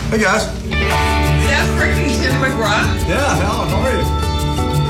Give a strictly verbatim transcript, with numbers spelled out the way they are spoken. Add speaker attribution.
Speaker 1: Hey, guys.
Speaker 2: Is that freaking Tim McGraw?
Speaker 1: Yeah, Alan, how are you?